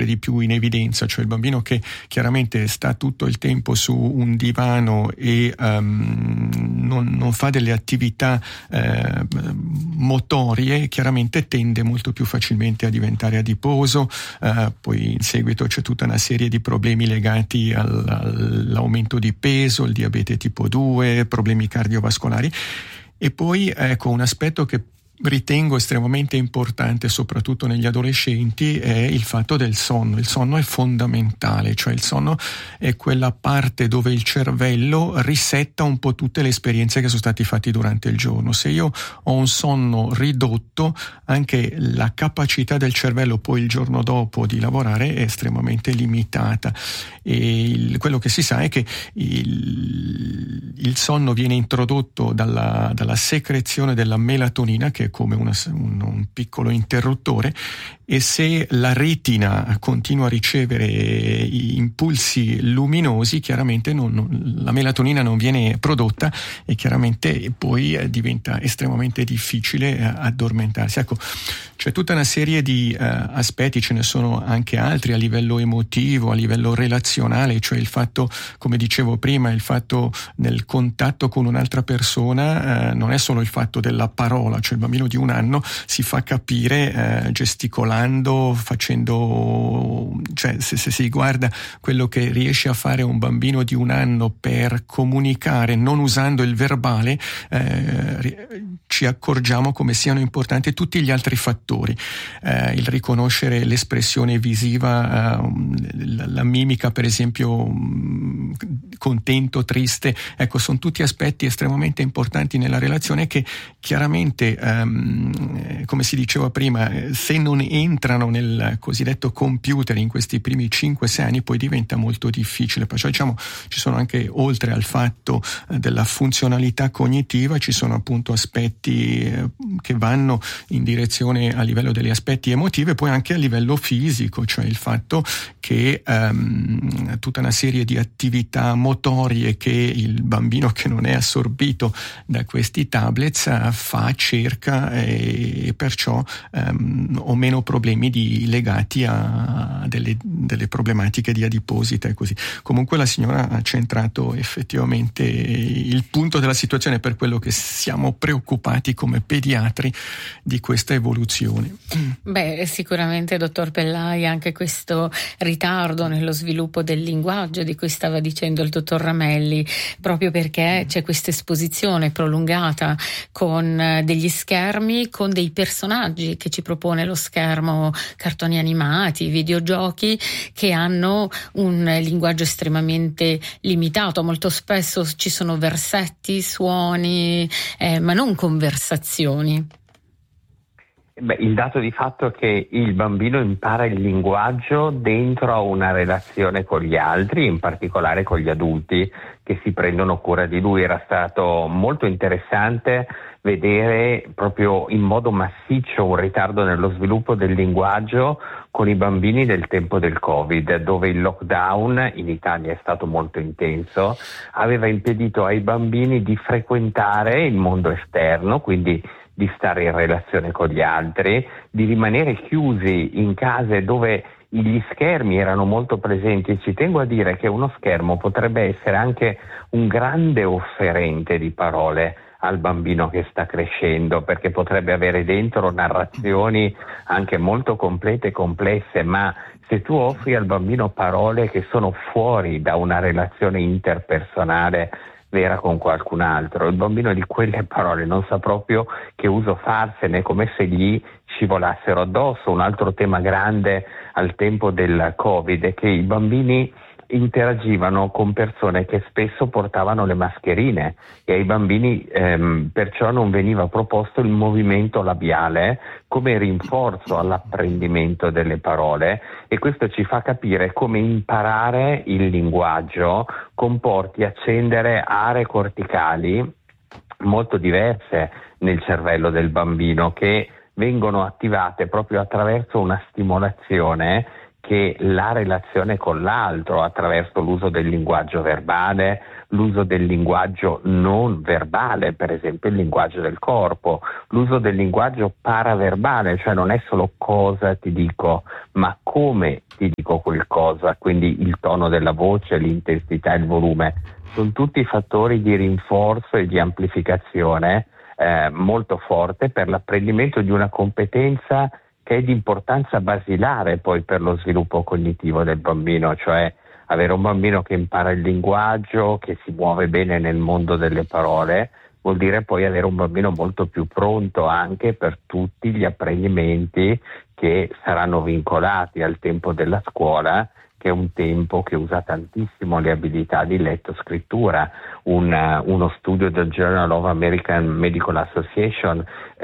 mettere di più in evidenza, cioè il bambino che chiaramente sta tutto il tempo su un divano e non fa delle attività motorie, chiaramente tende molto più facilmente a diventare adiposo, poi in seguito c'è tutta una serie di problemi legati all'aumento di peso, il diabete tipo 2, problemi cardiovascolari. E poi ecco un aspetto che ritengo estremamente importante, soprattutto negli adolescenti, è il fatto del sonno. Il sonno è fondamentale, cioè il sonno è quella parte dove il cervello risetta un po' tutte le esperienze che sono stati fatti durante il giorno. Se io ho un sonno ridotto, anche la capacità del cervello poi il giorno dopo di lavorare è estremamente limitata. E quello che si sa è che il sonno viene introdotto dalla secrezione della melatonina, che è come un piccolo interruttore, e se la retina continua a ricevere impulsi luminosi, chiaramente la melatonina non viene prodotta e chiaramente poi diventa estremamente difficile addormentarsi. Ecco, c'è tutta una serie di aspetti, ce ne sono anche altri a livello emotivo, a livello relazionale, cioè il fatto, come dicevo prima, il fatto nel contatto con un'altra persona, non è solo il fatto della parola, cioè il bambino di 1 anno si fa capire gesticolando, facendo, cioè se si guarda quello che riesce a fare un bambino di 1 anno per comunicare non usando il verbale, ci accorgiamo come siano importanti tutti gli altri fattori, il riconoscere l'espressione visiva, la mimica per esempio, contento, triste, ecco, sono tutti aspetti estremamente importanti nella relazione che chiaramente, come si diceva prima, se non entrano nel cosiddetto computer in questi primi 5-6 anni poi diventa molto difficile. Perciò diciamo ci sono anche, oltre al fatto della funzionalità cognitiva, ci sono appunto aspetti che vanno in direzione a livello degli aspetti emotivi e poi anche a livello fisico, cioè il fatto che tutta una serie di attività motorie che il bambino che non è assorbito da questi tablets fa, cerca, e perciò o meno problemi legati a delle problematiche di adiposità e così. Comunque la signora ha centrato effettivamente il punto della situazione, per quello che siamo preoccupati come pediatri di questa evoluzione. Beh, sicuramente, dottor Pellai, anche questo ritardo nello sviluppo del linguaggio di cui stava dicendo il dottor Ramelli, proprio perché c'è questa esposizione prolungata con degli schermi, con dei personaggi che ci propone lo schermo, cartoni animati, videogiochi che hanno un linguaggio estremamente limitato. Molto spesso ci sono versetti, suoni, ma non conversazioni. Beh, il dato di fatto è che il bambino impara il linguaggio dentro a una relazione con gli altri, in particolare con gli adulti che si prendono cura di lui. Era stato molto interessante vedere proprio in modo massiccio un ritardo nello sviluppo del linguaggio con i bambini del tempo del Covid, dove il lockdown in Italia è stato molto intenso, aveva impedito ai bambini di frequentare il mondo esterno, quindi di stare in relazione con gli altri, di rimanere chiusi in case dove gli schermi erano molto presenti. Ci tengo a dire che uno schermo potrebbe essere anche un grande offerente di parole al bambino che sta crescendo, perché potrebbe avere dentro narrazioni anche molto complete e complesse, ma se tu offri al bambino parole che sono fuori da una relazione interpersonale vera con qualcun altro, il bambino di quelle parole non sa proprio che uso farsene, come se gli scivolassero addosso. Un altro tema grande al tempo del Covid è che i bambini interagivano con persone che spesso portavano le mascherine e ai bambini perciò non veniva proposto il movimento labiale come rinforzo all'apprendimento delle parole, e questo ci fa capire come imparare il linguaggio comporti accendere aree corticali molto diverse nel cervello del bambino, che vengono attivate proprio attraverso una stimolazione che la relazione con l'altro, attraverso l'uso del linguaggio verbale, l'uso del linguaggio non verbale, per esempio il linguaggio del corpo, l'uso del linguaggio paraverbale, cioè non è solo cosa ti dico, ma come ti dico quel cosa, quindi il tono della voce, l'intensità, il volume, sono tutti fattori di rinforzo e di amplificazione molto forte per l'apprendimento di una competenza che è di importanza basilare poi per lo sviluppo cognitivo del bambino, cioè avere un bambino che impara il linguaggio, che si muove bene nel mondo delle parole, vuol dire poi avere un bambino molto più pronto anche per tutti gli apprendimenti che saranno vincolati al tempo della scuola, che è un tempo che usa tantissimo le abilità di letto-scrittura. Uno studio del Journal of American Medical Association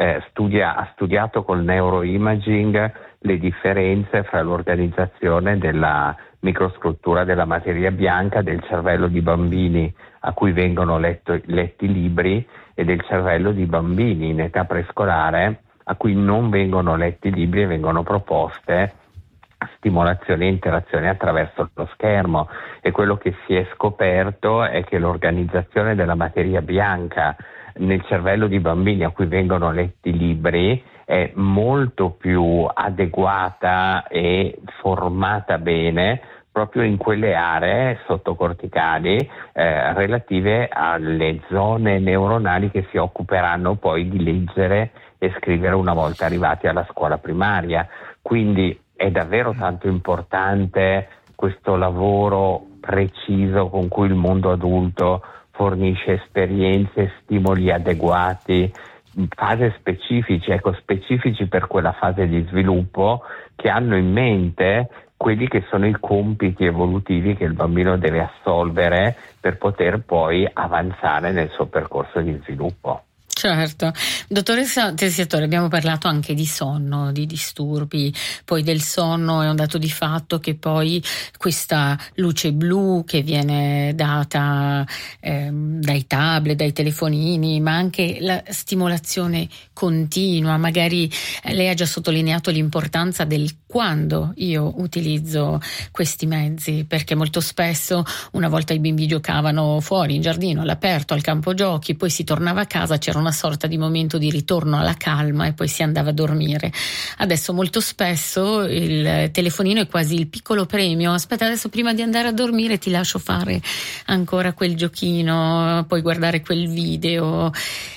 ha studiato col neuroimaging le differenze fra l'organizzazione della microstruttura della materia bianca del cervello di bambini a cui vengono letti libri e del cervello di bambini in età prescolare a cui non vengono letti libri e vengono proposte stimolazioni e interazioni attraverso lo schermo, e quello che si è scoperto è che l'organizzazione della materia bianca nel cervello di bambini a cui vengono letti libri è molto più adeguata e formata bene proprio in quelle aree sottocorticali relative alle zone neuronali che si occuperanno poi di leggere e scrivere una volta arrivati alla scuola primaria. Quindi è davvero tanto importante questo lavoro preciso con cui il mondo adulto fornisce esperienze, stimoli adeguati, fasi specifici per quella fase di sviluppo, che hanno in mente quelli che sono i compiti evolutivi che il bambino deve assolvere per poter poi avanzare nel suo percorso di sviluppo. Certo. Dottoressa Tessiatore, abbiamo parlato anche di sonno, di disturbi, poi del sonno è un dato di fatto che poi questa luce blu che viene data dai tablet, dai telefonini, ma anche la stimolazione continua, magari lei ha già sottolineato l'importanza del quando io utilizzo questi mezzi, perché molto spesso una volta i bimbi giocavano fuori in giardino, all'aperto, al campo giochi, poi si tornava a casa, c'era una sorta di momento di ritorno alla calma e poi si andava a dormire. Adesso molto spesso il telefonino è quasi il piccolo premio: aspetta, adesso prima di andare a dormire ti lascio fare ancora quel giochino, poi guardare quel video,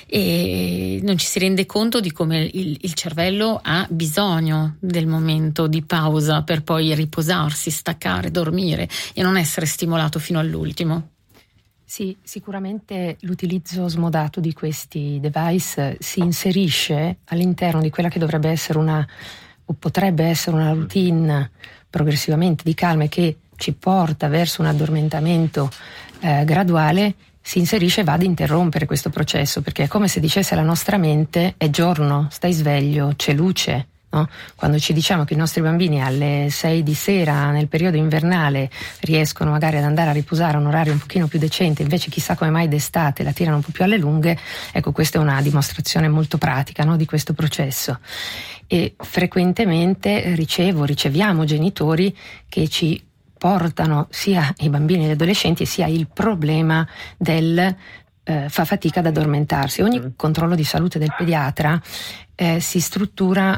e non ci si rende conto di come il cervello ha bisogno del momento di pausa per poi riposarsi, staccare, dormire e non essere stimolato fino all'ultimo. Sì, sicuramente l'utilizzo smodato di questi device si inserisce all'interno di quella che dovrebbe essere o potrebbe essere una routine progressivamente di calma che ci porta verso un addormentamento graduale. Si inserisce e va ad interrompere questo processo, perché è come se dicesse alla nostra mente: è giorno, stai sveglio, c'è luce. No? Quando ci diciamo che i nostri bambini alle 6 di sera nel periodo invernale riescono magari ad andare a riposare a un orario un pochino più decente, invece chissà come mai d'estate la tirano un po' più alle lunghe, ecco, questa è una dimostrazione molto pratica, no, di questo processo. E frequentemente riceviamo genitori che ci portano sia i bambini e gli adolescenti sia il problema del fa fatica ad addormentarsi. Ogni controllo di salute del pediatra si struttura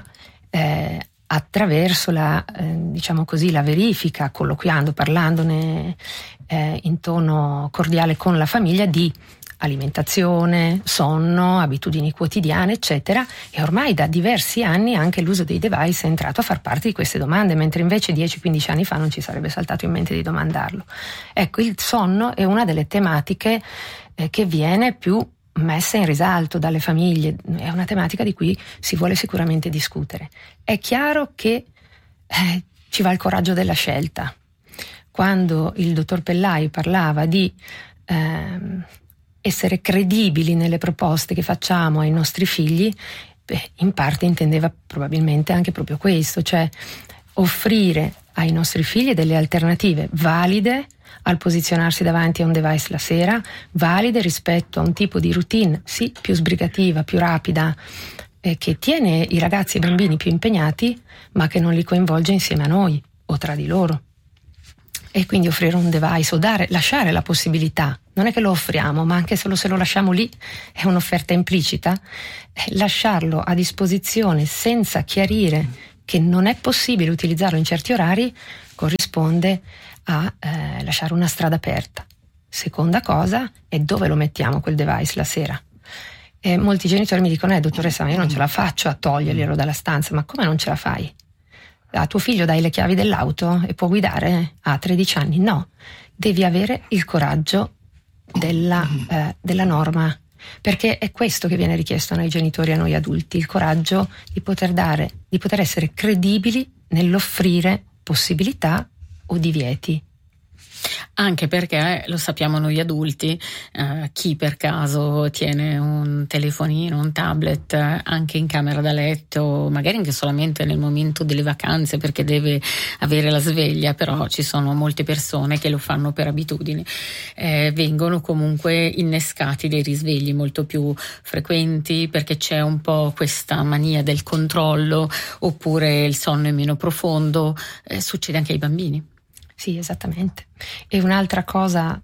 attraverso la verifica, colloquiando, parlandone in tono cordiale con la famiglia, di alimentazione, sonno, abitudini quotidiane, eccetera, e ormai da diversi anni anche l'uso dei device è entrato a far parte di queste domande, mentre invece 10-15 anni fa non ci sarebbe saltato in mente di domandarlo. Ecco, il sonno è una delle tematiche che viene più messa in risalto dalle famiglie, è una tematica di cui si vuole sicuramente discutere. È chiaro che ci va il coraggio della scelta. Quando il dottor Pellai parlava di essere credibili nelle proposte che facciamo ai nostri figli, in parte intendeva probabilmente anche proprio questo, cioè offrire ai nostri figli delle alternative valide al posizionarsi davanti a un device la sera, valide rispetto a un tipo di routine, sì, più sbrigativa, più rapida, che tiene i ragazzi e i bambini più impegnati, ma che non li coinvolge insieme a noi o tra di loro. E quindi offrire un device o lasciare la possibilità, non è che lo offriamo, ma anche solo se lo lasciamo lì è un'offerta implicita, lasciarlo a disposizione senza chiarire che non è possibile utilizzarlo in certi orari corrisponde a lasciare una strada aperta. Seconda cosa è dove lo mettiamo quel device la sera. Molti genitori mi dicono dottoressa, ma io non ce la faccio a toglierglielo dalla stanza. Ma come non ce la fai? A tuo figlio dai le chiavi dell'auto e può guidare? Ha 13 anni? No, devi avere il coraggio della norma, perché è questo che viene richiesto a noi genitori e a noi adulti, il coraggio di poter essere credibili nell'offrire possibilità o divieti. Anche perché lo sappiamo noi adulti, chi per caso tiene un telefonino, un tablet anche in camera da letto, magari anche solamente nel momento delle vacanze perché deve avere la sveglia, però ci sono molte persone che lo fanno per abitudine, vengono comunque innescati dei risvegli molto più frequenti perché c'è un po' questa mania del controllo, oppure il sonno è meno profondo, succede anche ai bambini. Sì, esattamente. E un'altra cosa,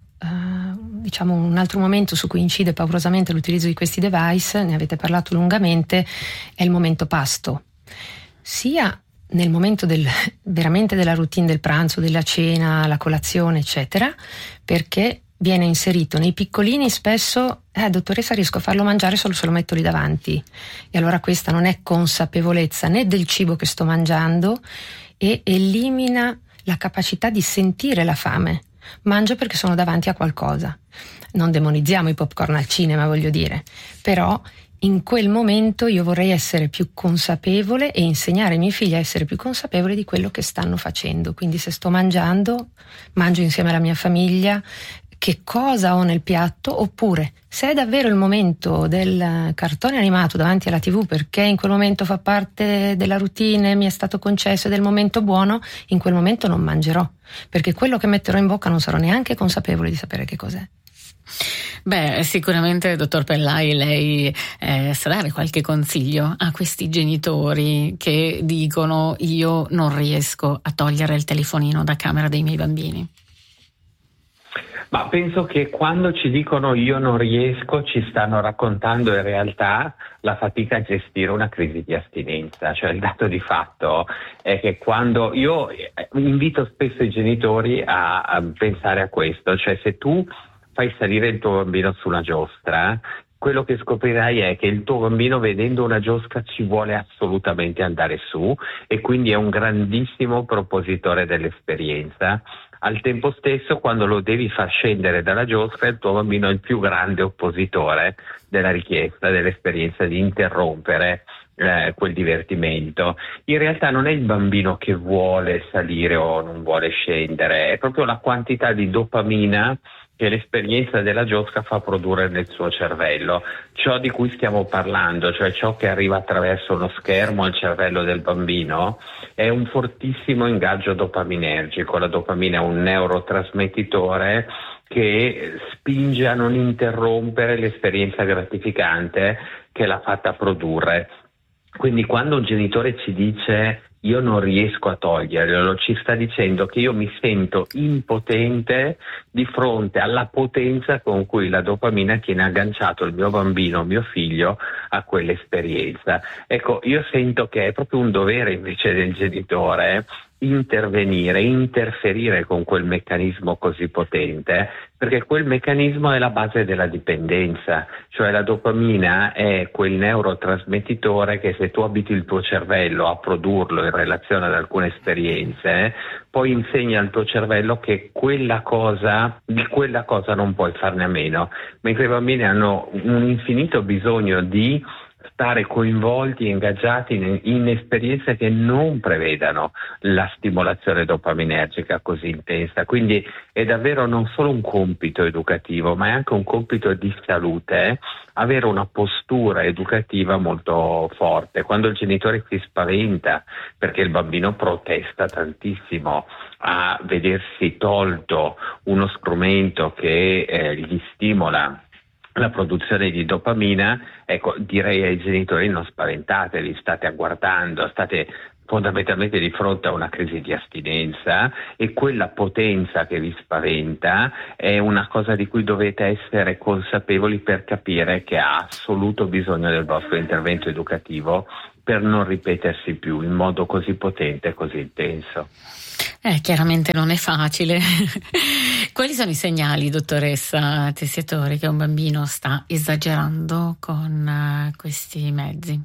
un altro momento su cui incide paurosamente l'utilizzo di questi device, ne avete parlato lungamente, è il momento pasto. Sia nel momento veramente della routine del pranzo, della cena, la colazione, eccetera, perché viene inserito nei piccolini spesso, dottoressa, riesco a farlo mangiare solo se lo metto lì davanti. E allora questa non è consapevolezza né del cibo che sto mangiando e elimina la capacità di sentire la fame. Mangio perché sono davanti a qualcosa. Non demonizziamo i popcorn al cinema, voglio dire, però in quel momento io vorrei essere più consapevole e insegnare ai miei figli a essere più consapevoli di quello che stanno facendo. Quindi se sto mangiando, mangio insieme alla mia famiglia, che cosa ho nel piatto, oppure se è davvero il momento del cartone animato davanti alla TV perché in quel momento fa parte della routine, mi è stato concesso, ed è il momento buono, in quel momento non mangerò, perché quello che metterò in bocca non sarò neanche consapevole di sapere che cos'è. Beh, sicuramente, dottor Pellai, lei sa dare qualche consiglio a questi genitori che dicono io non riesco a togliere il telefonino da camera dei miei bambini. Ma penso che quando ci dicono io non riesco ci stanno raccontando in realtà la fatica a gestire una crisi di astinenza. Cioè il dato di fatto è che quando io invito spesso i genitori a pensare a questo, cioè se tu fai salire il tuo bambino su una giostra, quello che scoprirai è che il tuo bambino vedendo una giostra ci vuole assolutamente andare su e quindi è un grandissimo propositore dell'esperienza. Al tempo stesso, quando lo devi far scendere dalla giostra, il tuo bambino è il più grande oppositore della richiesta, dell'esperienza di interrompere quel divertimento. In realtà non è il bambino che vuole salire o non vuole scendere, è proprio la quantità di dopamina che l'esperienza della giostra fa produrre nel suo cervello. Ciò di cui stiamo parlando, cioè ciò che arriva attraverso lo schermo al cervello del bambino, è un fortissimo ingaggio dopaminergico. La dopamina è un neurotrasmettitore che spinge a non interrompere l'esperienza gratificante che l'ha fatta produrre. Quindi quando un genitore ci dice io non riesco a toglierlo, ci sta dicendo che io mi sento impotente di fronte alla potenza con cui la dopamina tiene agganciato il mio bambino, mio figlio, a quell'esperienza. Ecco, io sento che è proprio un dovere invece del genitore intervenire, interferire con quel meccanismo così potente, perché quel meccanismo è la base della dipendenza, cioè la dopamina è quel neurotrasmettitore che se tu abiti il tuo cervello a produrlo in relazione ad alcune esperienze, poi insegna al tuo cervello che di quella cosa non puoi farne a meno, mentre i bambini hanno un infinito bisogno di stare coinvolti e ingaggiati in esperienze che non prevedano la stimolazione dopaminergica così intensa. Quindi è davvero non solo un compito educativo, ma è anche un compito di salute avere una postura educativa molto forte. Quando il genitore si spaventa perché il bambino protesta tantissimo a vedersi tolto uno strumento che gli stimola la produzione di dopamina, ecco, direi ai genitori non spaventatevi, state aguardando, state fondamentalmente di fronte a una crisi di astinenza, e quella potenza che vi spaventa è una cosa di cui dovete essere consapevoli per capire che ha assoluto bisogno del vostro intervento educativo per non ripetersi più in modo così potente e così intenso. Chiaramente non è facile. Quali sono i segnali, dottoressa Tessiatori, che un bambino sta esagerando con questi mezzi?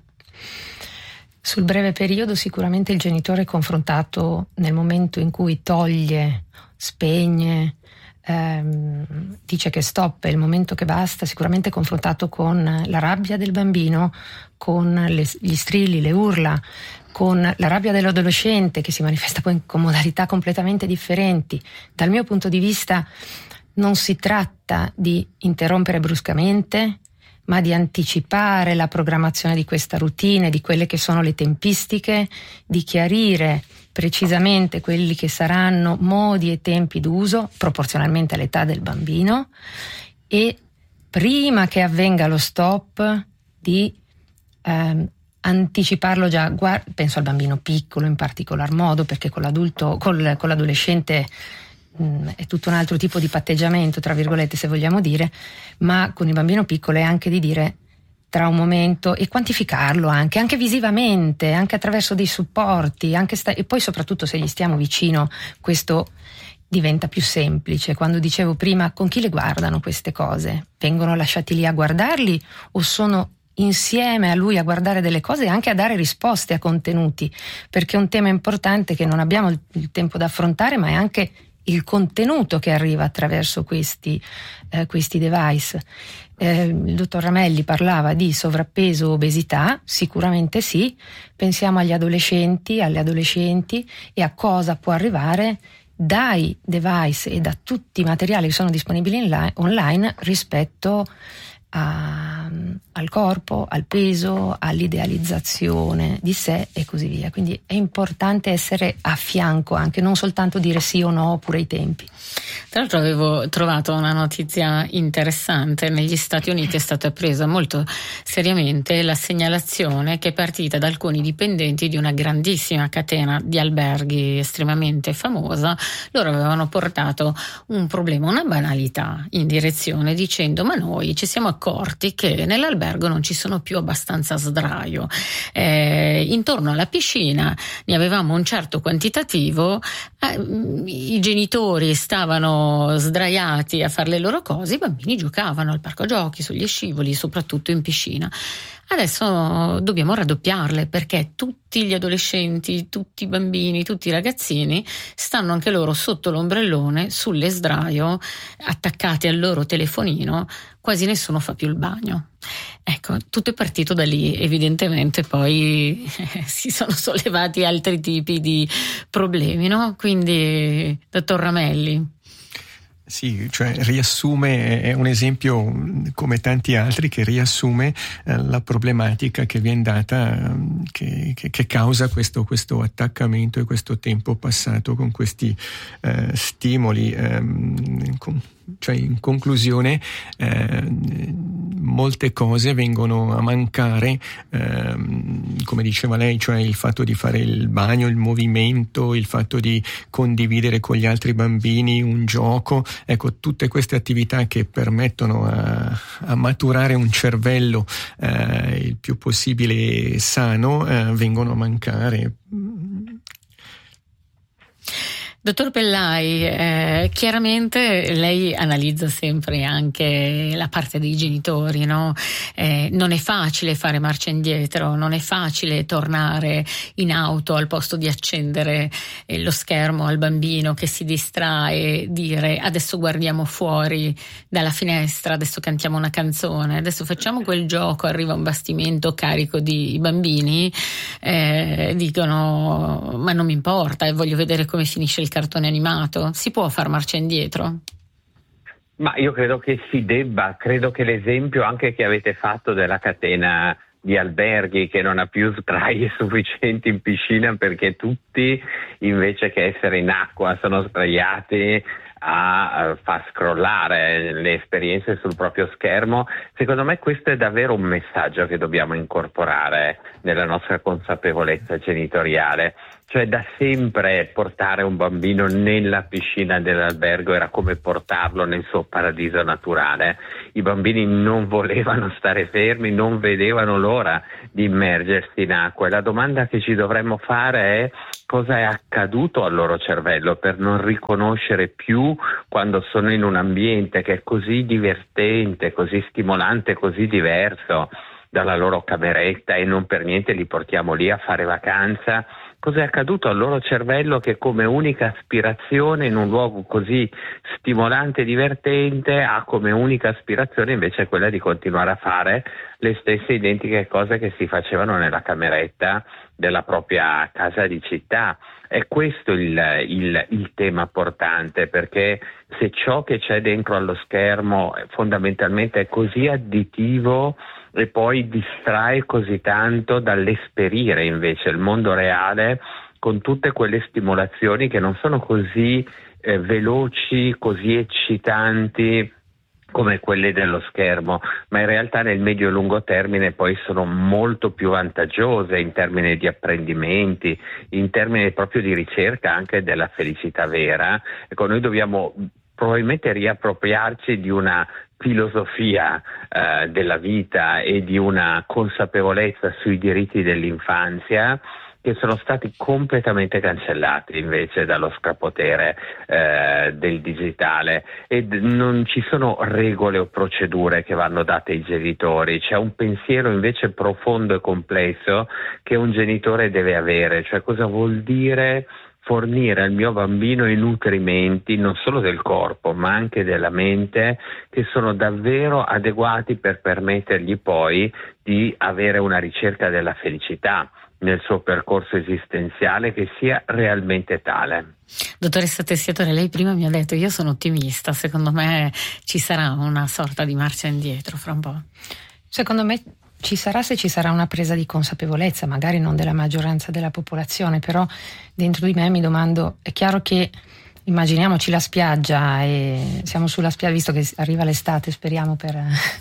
Sul breve periodo sicuramente il genitore è confrontato nel momento in cui toglie, spegne, dice che stop, è il momento che basta, sicuramente confrontato con la rabbia del bambino, con gli strilli, le urla, con la rabbia dell'adolescente che si manifesta poi con modalità completamente differenti. Dal mio punto di vista non si tratta di interrompere bruscamente, ma di anticipare la programmazione di questa routine, di quelle che sono le tempistiche, di chiarire precisamente quelli che saranno modi e tempi d'uso proporzionalmente all'età del bambino, e prima che avvenga lo stop di anticiparlo già. Penso al bambino piccolo in particolar modo, perché con l'adolescente è tutto un altro tipo di patteggiamento, tra virgolette, se vogliamo dire, ma con il bambino piccolo è anche di dire tra un momento, e quantificarlo anche visivamente, anche attraverso dei supporti, e poi soprattutto se gli stiamo vicino questo diventa più semplice. Quando dicevo prima, con chi le guardano queste cose? Vengono lasciati lì a guardarli o sono insieme a lui a guardare delle cose e anche a dare risposte a contenuti? Perché è un tema importante che non abbiamo il tempo da affrontare, ma è anche il contenuto che arriva attraverso questi device. Il dottor Ramelli parlava di sovrappeso, obesità, sicuramente sì. Pensiamo agli adolescenti, alle adolescenti, e a cosa può arrivare dai device e da tutti i materiali che sono disponibili online rispetto al corpo, al peso, all'idealizzazione di sé e così via. Quindi è importante essere a fianco, anche non soltanto dire sì o no oppure i tempi. Tra l'altro avevo trovato una notizia interessante: negli Stati Uniti è stata presa molto seriamente la segnalazione che è partita da alcuni dipendenti di una grandissima catena di alberghi estremamente famosa. Loro avevano portato un problema, una banalità in direzione, dicendo: ma noi ci siamo accorti che nell'albergo non ci sono più abbastanza sdraio, intorno alla piscina ne avevamo un certo quantitativo, i genitori stavano sdraiati a fare le loro cose, i bambini giocavano al parco giochi, sugli scivoli, soprattutto in piscina. Adesso dobbiamo raddoppiarle, perché tutti gli adolescenti, tutti i bambini, tutti i ragazzini stanno anche loro sotto l'ombrellone, sulle sdraio, attaccati al loro telefonino, quasi nessuno fa più il bagno. Ecco, tutto è partito da lì. Evidentemente poi si sono sollevati altri tipi di problemi, no? Quindi, dottor Ramelli. Sì, cioè riassume, è un esempio come tanti altri che riassume la problematica che viene data, che causa questo attaccamento e questo tempo passato con questi stimoli. Cioè, in conclusione, molte cose vengono a mancare, come diceva lei, cioè il fatto di fare il bagno, il movimento, il fatto di condividere con gli altri bambini un gioco. Ecco, tutte queste attività che permettono a maturare un cervello il più possibile sano vengono a mancare. Dottor Pellai, chiaramente lei analizza sempre anche la parte dei genitori, no? Non è facile fare marcia indietro, non è facile tornare in auto al posto di accendere lo schermo al bambino che si distrae, dire adesso guardiamo fuori dalla finestra, adesso cantiamo una canzone, adesso facciamo quel gioco, arriva un bastimento carico di bambini, dicono ma non mi importa e voglio vedere come finisce il cartone animato. Si può far marcia indietro? Ma io credo che si debba, credo che l'esempio anche che avete fatto della catena di alberghi che non ha più sdraie sufficienti in piscina perché tutti invece che essere in acqua sono sdraiati fa scrollare le esperienze sul proprio schermo. Secondo me questo è davvero un messaggio che dobbiamo incorporare nella nostra consapevolezza genitoriale. Cioè, da sempre portare un bambino nella piscina dell'albergo era come portarlo nel suo paradiso naturale. I bambini non volevano stare fermi, non vedevano l'ora di immergersi in acqua, e la domanda che ci dovremmo fare è: cosa è accaduto al loro cervello per non riconoscere più, quando sono in un ambiente che è così divertente, così stimolante, così diverso dalla loro cameretta, e non per niente li portiamo lì a fare vacanza, cosa è accaduto al loro cervello che come unica aspirazione, in un luogo così stimolante e divertente, ha come unica aspirazione invece quella di continuare a fare le stesse identiche cose che si facevano nella cameretta della propria casa di città. È questo il tema portante, perché se ciò che c'è dentro allo schermo fondamentalmente è così additivo e poi distrae così tanto dall'esperire invece il mondo reale con tutte quelle stimolazioni che non sono così veloci, così eccitanti come quelle dello schermo, ma in realtà nel medio e lungo termine poi sono molto più vantaggiose in termini di apprendimenti, in termini proprio di ricerca anche della felicità vera. Ecco, noi dobbiamo probabilmente riappropriarci di una filosofia della vita e di una consapevolezza sui diritti dell'infanzia che sono stati completamente cancellati invece dallo strapotere del digitale, e non ci sono regole o procedure che vanno date ai genitori. C'è un pensiero invece profondo e complesso che un genitore deve avere, cioè cosa vuol dire fornire al mio bambino i nutrimenti non solo del corpo ma anche della mente, che sono davvero adeguati per permettergli poi di avere una ricerca della felicità nel suo percorso esistenziale che sia realmente tale. Dottoressa Tessiatore, lei prima mi ha detto: io sono ottimista, secondo me ci sarà una sorta di marcia indietro fra un po'. Secondo me ci sarà, se ci sarà una presa di consapevolezza, magari non della maggioranza della popolazione, però dentro di me mi domando, è chiaro che immaginiamoci la spiaggia, e siamo sulla spiaggia, visto che arriva l'estate, speriamo per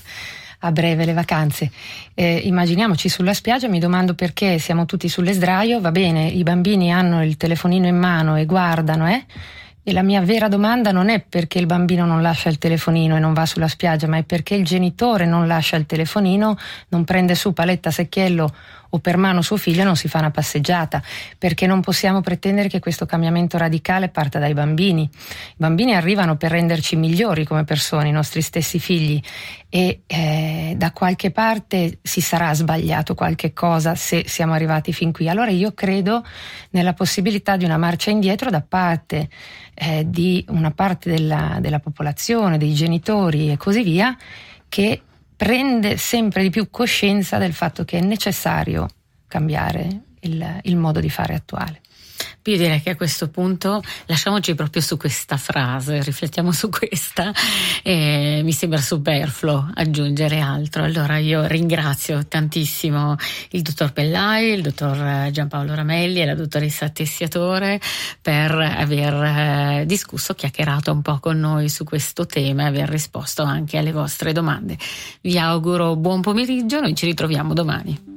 a breve le vacanze, immaginiamoci sulla spiaggia, mi domando perché siamo tutti sulle sdraio, va bene, i bambini hanno il telefonino in mano e guardano, e la mia vera domanda non è perché il bambino non lascia il telefonino e non va sulla spiaggia, ma è perché il genitore non lascia il telefonino, non prende su paletta, secchiello o per mano suo figlio e non si fa una passeggiata, perché non possiamo pretendere che questo cambiamento radicale parta dai bambini. I bambini arrivano per renderci migliori come persone, i nostri stessi figli, e da qualche parte si sarà sbagliato qualche cosa se siamo arrivati fin qui. Allora io credo nella possibilità di una marcia indietro da parte di una parte della popolazione, dei genitori e così via, che prende sempre di più coscienza del fatto che è necessario cambiare il modo di fare attuale. Io direi che a questo punto lasciamoci proprio su questa frase, riflettiamo su questa, e mi sembra superfluo aggiungere altro. Allora io ringrazio tantissimo il dottor Pellai, il dottor Giampaolo Ramelli e la dottoressa Tessiatore per aver discusso, chiacchierato un po' con noi su questo tema e aver risposto anche alle vostre domande. Vi auguro buon pomeriggio, noi ci ritroviamo domani.